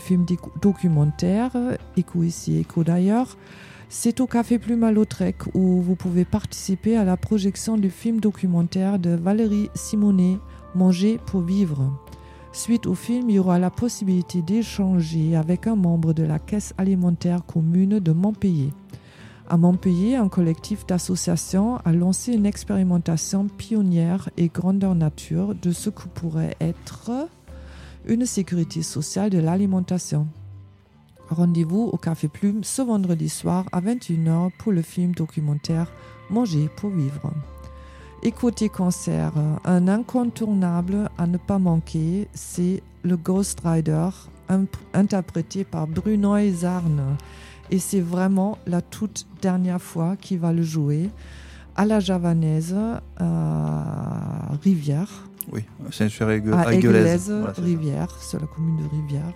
film documentaire, Écho ici, Écho d'ailleurs. C'est au Café Plume à Lautrec où vous pouvez participer à la projection du film documentaire de Valérie Simonet, Manger pour vivre. Suite au film, il y aura la possibilité d'échanger avec un membre de la Caisse alimentaire commune de Montpellier. À Montpellier, un collectif d'associations a lancé une expérimentation pionnière et grandeur nature de ce que pourrait être une sécurité sociale de l'alimentation. Rendez-vous au Café Plume ce vendredi soir à 21h pour le film documentaire Manger pour vivre. Et côté concert, un incontournable à ne pas manquer, c'est le Ghost Rider, interprété par Bruno Zarn. Et c'est vraiment la toute dernière fois qu'il va le jouer à la Javanaise, à Rivière. Oui, c'est sur Aiguelaise. À Aiguelaise, voilà, Rivière, sur la commune de Rivière.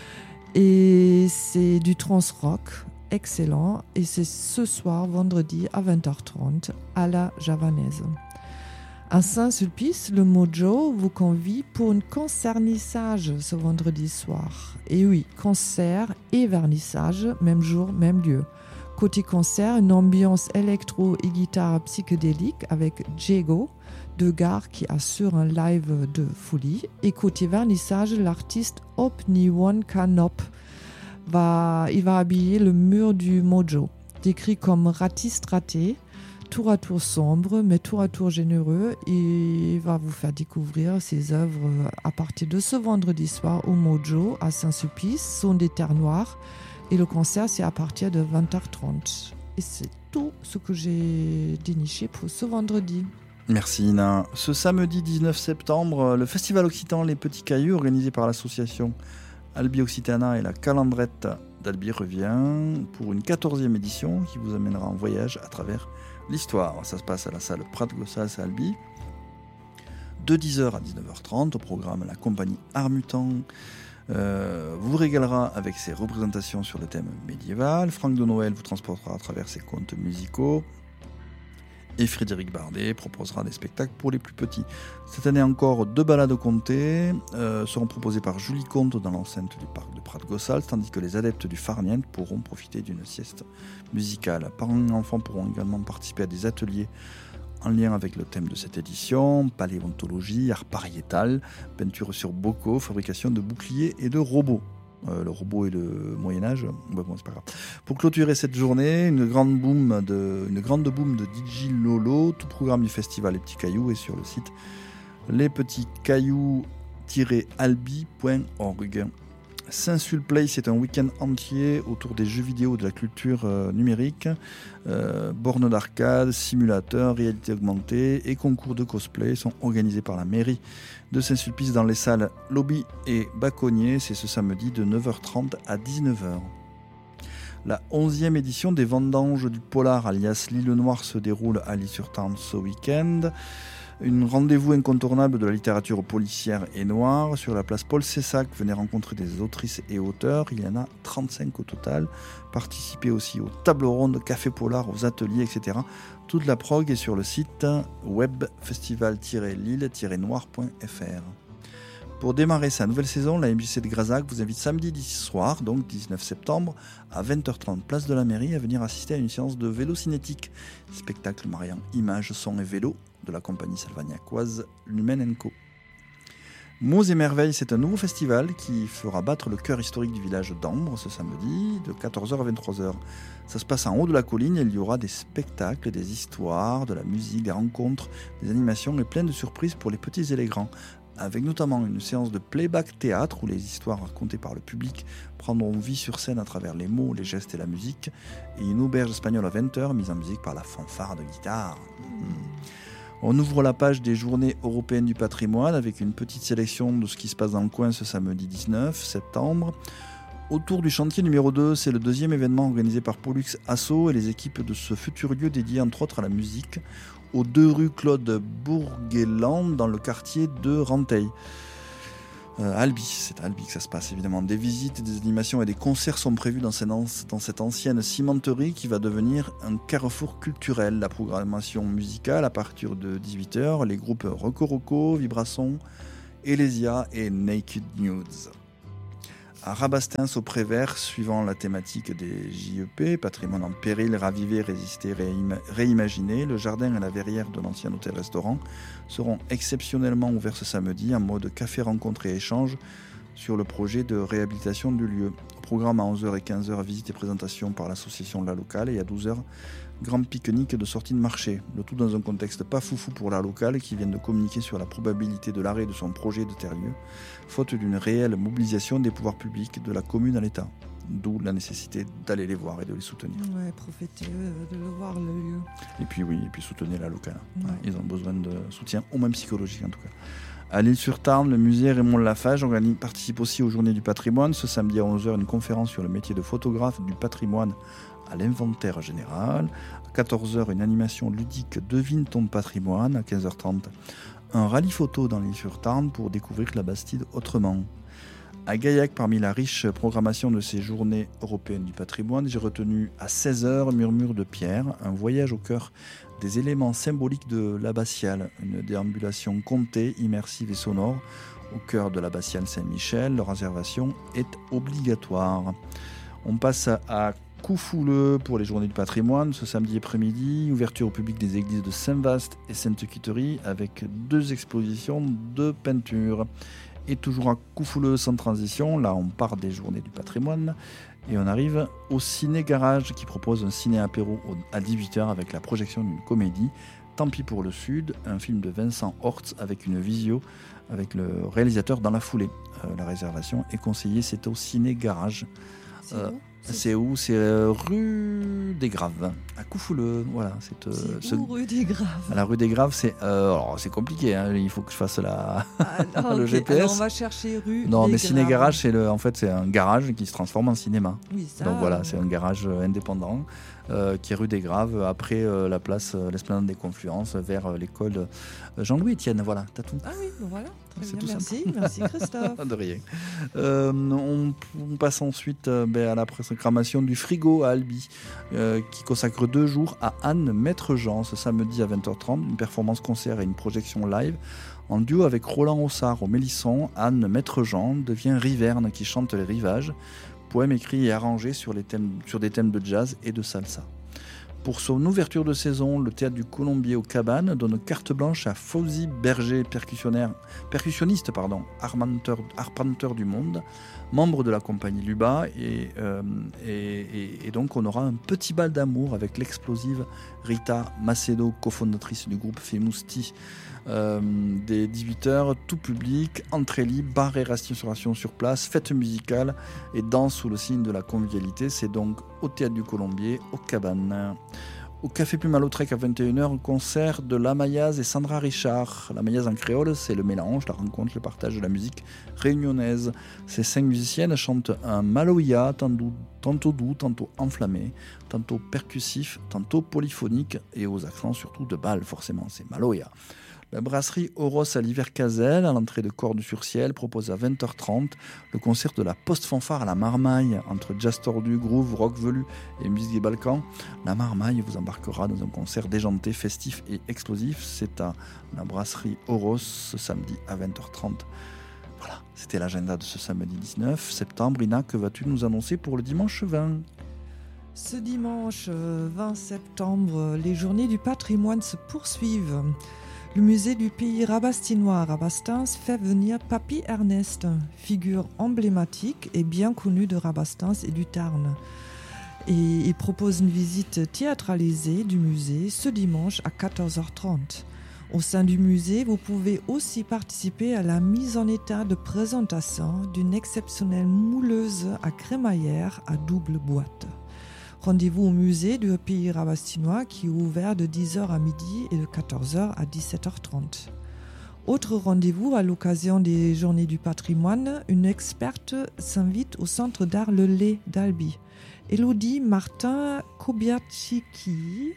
Et c'est du trans-rock excellent. Et c'est ce soir, vendredi, à 20h30, à la Javanaise. À Saint-Sulpice, le Mojo vous convie pour un concernissage ce vendredi soir. Et oui, concert et vernissage, même jour, même lieu. Côté concert, une ambiance électro et guitare psychédélique avec Diego de Gare qui assure un live de folie. Et côté vernissage, l'artiste Opniwon Kanop il va habiller le mur du Mojo, décrit comme ratistraté, tour à tour sombre, mais tour à tour généreux, et il va vous faire découvrir ses œuvres à partir de ce vendredi soir au Mojo à Saint-Sulpice, son des Terres Noires. Et le concert, c'est à partir de 20h30. Et c'est tout ce que j'ai déniché pour ce vendredi. Merci Ina. Ce samedi 19 septembre, le Festival Occitan Les Petits Cailloux, organisé par l'association Albi Occitana et la Calandrette d'Albi revient pour une 14e édition qui vous amènera en voyage à travers l'histoire. Ça se passe à la salle Prat Gossas à Albi, de 10h à 19h30. Au programme, la compagnie Armutan vous régalera avec ses représentations sur le thème médiéval. Franck de Noël vous transportera à travers ses contes musicaux. Et Frédéric Bardet proposera des spectacles pour les plus petits. Cette année encore, 2 balades comptées seront proposées par Julie Comte dans l'enceinte du parc de Prat-Gossals, tandis que les adeptes du Farniente pourront profiter d'une sieste musicale. Parents et enfants pourront également participer à des ateliers en lien avec le thème de cette édition, paléontologie, art pariétal, peinture sur bocaux, fabrication de boucliers et de robots. Le robot et le Moyen-Âge, bon, c'est pas grave. Pour clôturer cette journée, une grande boom de DJ Lolo. Tout programme du festival Les Petits Cailloux est sur le site lespetitscailloux-albi.org. Saint-Sulpice, c'est un week-end entier autour des jeux vidéo, de la culture numérique, bornes d'arcade, simulateurs, réalité augmentée et concours de cosplay sont organisés par la mairie de Saint-Sulpice dans les salles Lobby et Baconnier. C'est ce samedi de 9h30 à 19h. La 11e édition des Vendanges du Polar alias l'Île Noire se déroule à l'Île-sur-Tarn ce week-end. Un rendez-vous incontournable de la littérature policière et noire sur la place Paul Cessac. Venez rencontrer des autrices et auteurs, il y en a 35 au total. Participez aussi aux tables rondes, café polar, aux ateliers, etc. Toute la prog est sur le site web festival-lille-noir.fr. Pour démarrer sa nouvelle saison, la MJC de Grazac vous invite samedi d'ici soir, donc 19 septembre, à 20h30, place de la mairie, à venir assister à une séance de vélo cinétique. Spectacle mariant images, son et vélo de la compagnie salvagnacoise Lumen & Co. Mots et Merveilles, c'est un nouveau festival qui fera battre le cœur historique du village d'Ambre ce samedi de 14h à 23h. Ça se passe en haut de la colline et il y aura des spectacles, des histoires, de la musique, des rencontres, des animations et plein de surprises pour les petits et les grands. Avec notamment une séance de playback théâtre où les histoires racontées par le public prendront vie sur scène à travers les mots, les gestes et la musique, et une auberge espagnole à 20h mise en musique par la fanfare de guitare. On ouvre la page des Journées européennes du patrimoine avec une petite sélection de ce qui se passe dans le coin ce samedi 19 septembre. Autour du chantier numéro 2, c'est le deuxième événement organisé par Pollux Asso et les équipes de ce futur lieu dédié entre autres à la musique, aux 2 rues Claude Bourgueland dans le quartier de Ranteil. Albi, c'est à Albi que ça se passe évidemment. Des visites, des animations et des concerts sont prévus dans cette ancienne cimenterie qui va devenir un carrefour culturel. La programmation musicale à partir de 18h, les groupes Rocco Rocco, Vibrason, Elesia et Naked Nudes. à Rabastens au Prévert, suivant la thématique des JEP, patrimoine en péril, raviver, résister, réimaginer. Le jardin et la verrière de l'ancien hôtel-restaurant seront exceptionnellement ouverts ce samedi en mode café rencontre et échange sur le projet de réhabilitation du lieu. Au programme à 11h et 15h, visite et présentation par l'association La Locale, et à 12h, grand pique-nique de sortie de marché. Le tout dans un contexte pas foufou pour La Locale qui vient de communiquer sur la probabilité de l'arrêt de son projet de tiers-lieu, faute d'une réelle mobilisation des pouvoirs publics de la commune à l'État. D'où la nécessité d'aller les voir et de les soutenir. Ouais, profitez de le voir, le lieu. Et puis soutenez La Locale. Ouais. Ils ont besoin de soutien, au moins psychologique en tout cas. À l'Île-sur-Tarn, le musée Raymond Lafage participe aussi aux Journées du patrimoine. Ce samedi à 11h, une conférence sur le métier de photographe du patrimoine à l'inventaire général. À 14h, une animation ludique Devine ton patrimoine. À 15h30, un rallye photo dans l'Île-sur-Tarn pour découvrir la Bastide autrement. À Gaillac, parmi la riche programmation de ces Journées européennes du patrimoine, j'ai retenu à 16h Murmure de pierre, un voyage au cœur des éléments symboliques de l'abbatiale, une déambulation comptée, immersive et sonore au cœur de l'abbatiale Saint-Michel. Leur réservation est obligatoire. On passe à Coufouleux pour les Journées du patrimoine ce samedi après-midi, ouverture au public des églises de Saint-Vaast et Sainte-Quitterie avec 2 expositions de peinture. Et toujours à Coufouleux sans transition, là on part des Journées du patrimoine et on arrive au Ciné Garage qui propose un ciné-apéro à 18h avec la projection d'une comédie, Tant pis pour le Sud, un film de Vincent Hortz avec une visio avec le réalisateur dans la foulée. La réservation est conseillée, c'est au Ciné Garage. C'est où ? C'est rue des Graves, à Coufouleux. Voilà, c'est où, rue des Graves ? À la rue des Graves, c'est compliqué. Hein, il faut que je fasse le GPS. Alors on va chercher rue. Non, des mais Graves. Ciné Garage, c'est un garage qui se transforme en cinéma. Oui, ça. Donc voilà, c'est un garage indépendant qui est rue des Graves, après la place l'Esplanade des Confluences, vers l'école Jean-Louis Etienne. Voilà, t'as tout. Ah oui, bon voilà. Très C'est bien, tout merci Christophe. De rien. On passe ensuite à la programmation du Frigo à Albi, qui consacre 2 jours à Anne Maître-Jean, ce samedi à 20h30, une performance concert et une projection live. En duo avec Roland Ossard au Mélisson, Anne Maître-Jean devient Riverne qui chante les rivages, poèmes écrits et arrangés sur des thèmes de jazz et de salsa. Pour son ouverture de saison, le Théâtre du Colombier aux Cabanes donne carte blanche à Fauzi Berger, percussionniste, arpenteur du monde, membre de la compagnie Luba, et donc on aura un petit bal d'amour avec l'explosive Rita Macedo, cofondatrice du groupe Femousti. Dès 18h, tout public, entrée libre, bar et restauration sur place, fête musicale et danse sous le signe de la convivialité. C'est donc au Théâtre du Colombier, aux Cabanes. Au Café Plume à Lautrec à 21h, concert de Lamayaz et Sandra Richard. Lamayaz en créole, c'est le mélange, la rencontre, le partage de la musique réunionnaise. Ces 5 musiciennes chantent un maloya, tantôt doux, tantôt enflammé, tantôt percussif, tantôt polyphonique et aux accents surtout de bal, forcément, c'est maloya. La brasserie Oros à l'Hiver-Cazel, à l'entrée de Cordes-sur-Ciel, propose à 20h30 le concert de la post-fanfare à la Marmaille, entre jazz tordu, groove, rock velu et musique des Balkans. La Marmaille vous embarquera dans un concert déjanté, festif et explosif. C'est à la brasserie Oros ce samedi à 20h30. Voilà, c'était l'agenda de ce samedi 19 septembre. Ina, que vas-tu nous annoncer pour le dimanche 20 ? Ce dimanche 20 septembre, les Journées du patrimoine se poursuivent. Le musée du pays rabastinois à Rabastens fait venir Papy Ernest, figure emblématique et bien connue de Rabastens et du Tarn. Et il propose une visite théâtralisée du musée ce dimanche à 14h30. Au sein du musée, vous pouvez aussi participer à la mise en état de présentation d'une exceptionnelle mouleuse à crémaillère à double boîte. Rendez-vous au musée du pays rabastinois qui est ouvert de 10h à midi et de 14h à 17h30. Autre rendez-vous à l'occasion des Journées du patrimoine, une experte s'invite au Centre d'art Le Lait d'Albi. Élodie Martin Kobiachiki,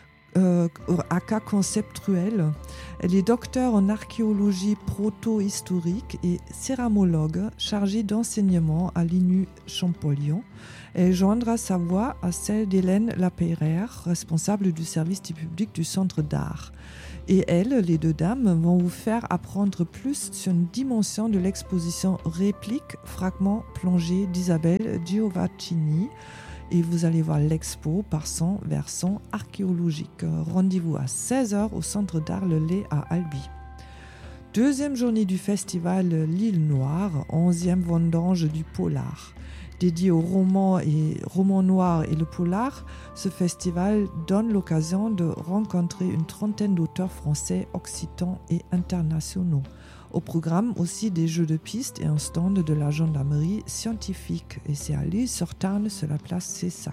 aka conceptuel. Elle est docteure en archéologie proto-historique et céramologue chargée d'enseignement à l'INU Champollion. Elle joindra sa voix à celle d'Hélène Lapeyrière, responsable du service du public du Centre d'art. Et elles, les deux dames, vont vous faire apprendre plus sur une dimension de l'exposition Répliques, fragments plongés d'Isabelle Giovacchini. Et vous allez voir l'expo par son versant archéologique. Rendez-vous à 16h au Centre d'Art Le Lay à Albi. Deuxième journée du festival L'Île Noire, 11e vendange du polar. Dédié aux romans noirs et le polar, ce festival donne l'occasion de rencontrer une trentaine d'auteurs français, occitans et internationaux. Au programme aussi des jeux de piste et un stand de la gendarmerie scientifique. Et c'est à l'Île-sur-Tarn, sur la place Cessac.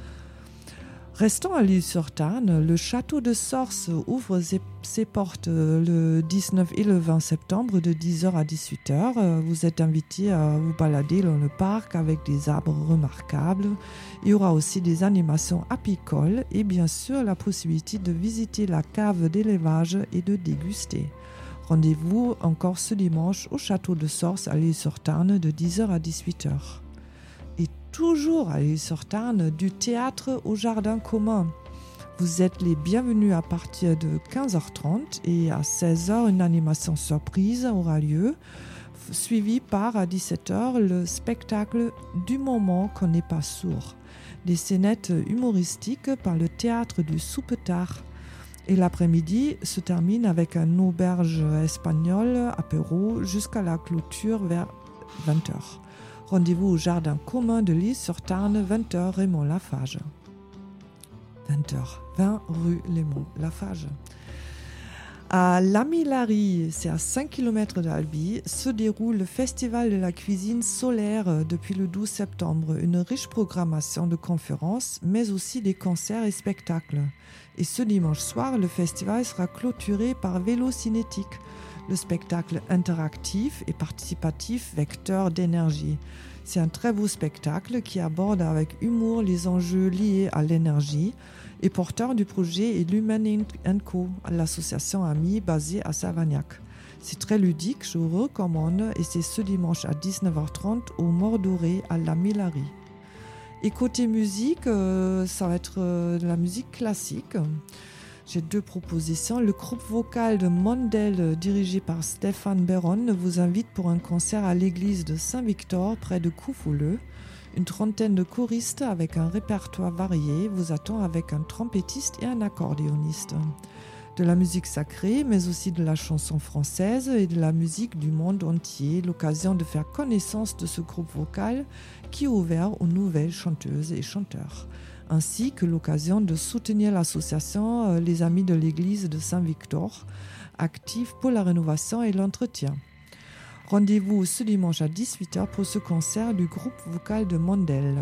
Restons à l'Île-sur-Tarn, le château de Sorce ouvre ses portes le 19 et le 20 septembre de 10h à 18h. Vous êtes invités à vous balader dans le parc avec des arbres remarquables. Il y aura aussi des animations apicoles et bien sûr la possibilité de visiter la cave d'élevage et de déguster. Rendez-vous encore ce dimanche au château de Sorce à l'Île-sur-Tarn de 10h à 18h. Et toujours à l'Île-sur-Tarn, du théâtre au jardin commun. Vous êtes les bienvenus à partir de 15h30 et à 16h, une animation surprise aura lieu, suivie par à 17h le spectacle du moment qu'on n'est pas sourd. Des scénettes humoristiques par le théâtre du Soupetard. Et l'après-midi se termine avec un auberge espagnol apéro jusqu'à la clôture vers 20h. Rendez-vous au jardin commun de l'Île-sur-Tarn, 20h, Raymond Lafage. 20h, 20 rue Raymond Lafage. À Lamillary, c'est à 5 km d'Albi, se déroule le Festival de la cuisine solaire depuis le 12 septembre. Une riche programmation de conférences, mais aussi des concerts et spectacles. Et ce dimanche soir, le festival sera clôturé par Vélo Cinétique, le spectacle interactif et participatif vecteur d'énergie. C'est un très beau spectacle qui aborde avec humour les enjeux liés à l'énergie et porteur du projet est Lumen & Co, l'association amie basée à Savagnac. C'est très ludique, je vous recommande et c'est ce dimanche à 19h30 au Mort-Doré à Lamillary. Et côté musique, ça va être de la musique classique. J'ai deux propositions. Le groupe vocal de Mondel, dirigé par Stéphane Béron, vous invite pour un concert à l'église de Saint-Victor, près de Coufouleux. Une trentaine de choristes avec un répertoire varié vous attend avec un trompettiste et un accordéoniste. De la musique sacrée, mais aussi de la chanson française et de la musique du monde entier. L'occasion de faire connaissance de ce groupe vocal qui est ouvert aux nouvelles chanteuses et chanteurs. Ainsi que l'occasion de soutenir l'association Les Amis de l'Église de Saint-Victor, active pour la rénovation et l'entretien. Rendez-vous ce dimanche à 18h pour ce concert du groupe vocal de Mondel.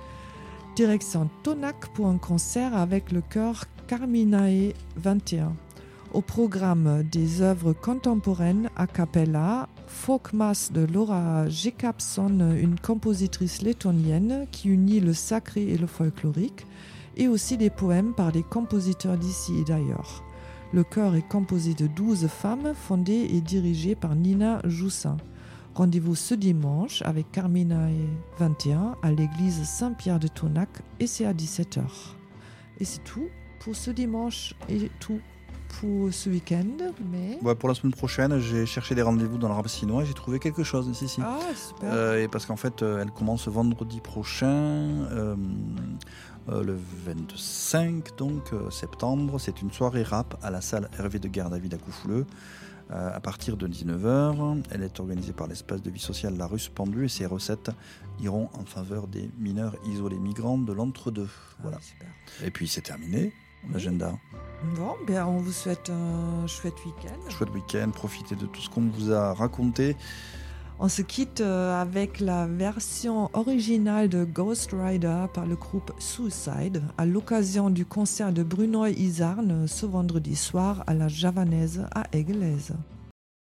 Direction Tonac pour un concert avec le chœur Carminae 21. Au programme des œuvres contemporaines a cappella, Folk Mass de Laura Jacobson, une compositrice lettonienne qui unit le sacré et le folklorique, et aussi des poèmes par des compositeurs d'ici et d'ailleurs. Le chœur est composé de 12 femmes, fondé et dirigé par Nina Joussin. Rendez-vous ce dimanche avec Carminae 21 à l'église Saint-Pierre de Tonac et c'est à 17h. Et c'est tout pour ce dimanche et tout pour ce week-end. Mais... Ouais, pour la semaine prochaine, j'ai cherché des rendez-vous dans le rap chinois et j'ai trouvé quelque chose. Si. Ah, super. Et parce qu'en fait, elle commence vendredi prochain, le 25 donc, septembre. C'est une soirée rap à la salle Hervé de Guerre David à Coufouleux. À partir de 19h, elle est organisée par l'espace de vie sociale La Russe Pendue et ses recettes iront en faveur des mineurs isolés migrants de l'entre-deux. Voilà. Super. Et puis c'est terminé, l'agenda. Bon, ben on vous souhaite un chouette week-end. Chouette week-end, profitez de tout ce qu'on vous a raconté. On se quitte avec la version originale de Ghost Rider par le groupe Suicide à l'occasion du concert de Bruno Isarn ce vendredi soir à la Javanaise à Aiguelaise.